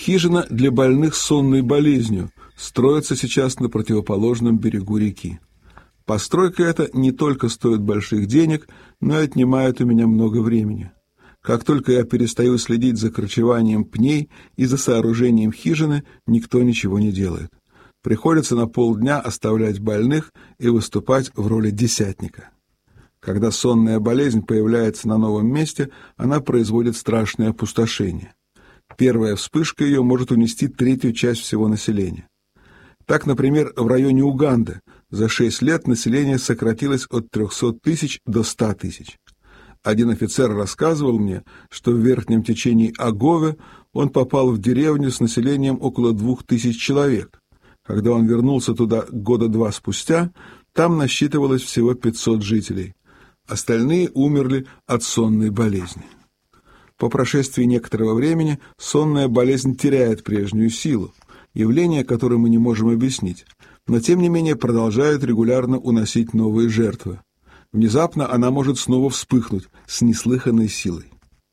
Хижина для больных сонной болезнью строится сейчас на противоположном берегу реки. Постройка эта не только стоит больших денег, но и отнимает у меня много времени. Как только я перестаю следить за корчеванием пней и за сооружением хижины, никто ничего не делает. Приходится на полдня оставлять больных и выступать в роли десятника. Когда сонная болезнь появляется на новом месте, она производит страшное опустошение. Первая вспышка ее может унести третью часть всего населения. Так, например, в районе Уганды за 6 лет население сократилось от 300 тысяч до 100 тысяч. Один офицер рассказывал мне, что в верхнем течении Агове он попал в деревню с населением около 2000 человек. Когда он вернулся туда года 2 спустя, там насчитывалось всего 500 жителей. Остальные умерли от сонной болезни. По прошествии некоторого времени сонная болезнь теряет прежнюю силу, явление, которое мы не можем объяснить, но тем не менее продолжает регулярно уносить новые жертвы. Внезапно она может снова вспыхнуть с неслыханной силой.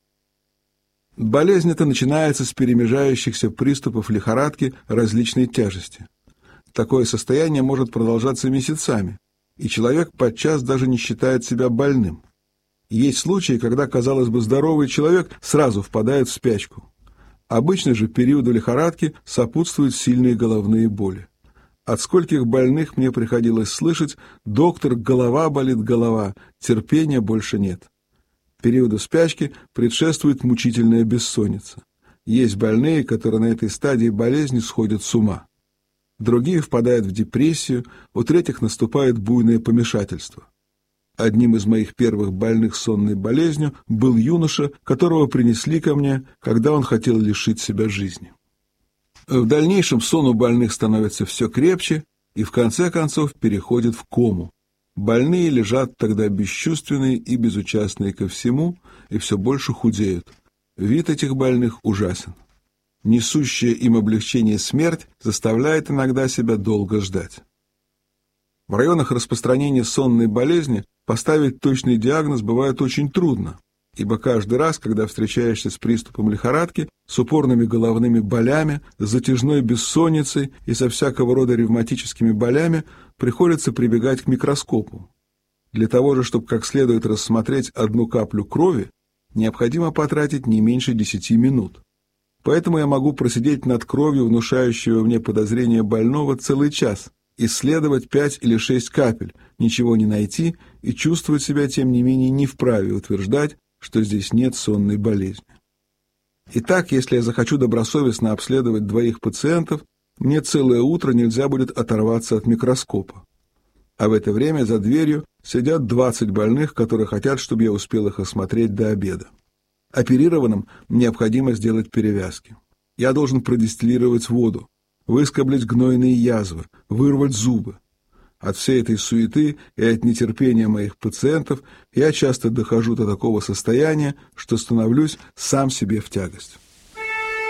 Болезнь эта начинается с перемежающихся приступов лихорадки различной тяжести. Такое состояние может продолжаться месяцами, и человек подчас даже не считает себя больным. Есть случаи, когда, казалось бы, здоровый человек сразу впадает в спячку. Обычно же периоду лихорадки сопутствуют сильные головные боли. От скольких больных мне приходилось слышать: «Доктор, голова болит, голова, терпения больше нет». Периоду спячки предшествует мучительная бессонница. Есть больные, которые на этой стадии болезни сходят с ума. Другие впадают в депрессию, у третьих наступает буйное помешательство. Одним из моих первых больных сонной болезнью был юноша, которого принесли ко мне, когда он хотел лишить себя жизни. В дальнейшем сон у больных становится все крепче и в конце концов переходит в кому. Больные лежат тогда бесчувственные и безучастные ко всему, и все больше худеют. Вид этих больных ужасен. Несущая им облегчение смерть заставляет иногда себя долго ждать. В районах распространения сонной болезни поставить точный диагноз бывает очень трудно, ибо каждый раз, когда встречаешься с приступом лихорадки, с упорными головными болями, с затяжной бессонницей и со всякого рода ревматическими болями, приходится прибегать к микроскопу. Для того же, чтобы как следует рассмотреть одну каплю крови, необходимо потратить не меньше 10 минут. Поэтому я могу просидеть над кровью внушающего мне подозрения больного целый час, исследовать 5 или 6 капель, ничего не найти и чувствовать себя, тем не менее, не вправе утверждать, что здесь нет сонной болезни. Итак, если я захочу добросовестно обследовать 2 пациентов, мне целое утро нельзя будет оторваться от микроскопа. А в это время за дверью сидят 20 больных, которые хотят, чтобы я успел их осмотреть до обеда. Оперированным необходимо сделать перевязки. Я должен продистиллировать воду, выскоблить гнойные язвы, вырвать зубы. От всей этой суеты и от нетерпения моих пациентов я часто дохожу до такого состояния, что становлюсь сам себе в тягость.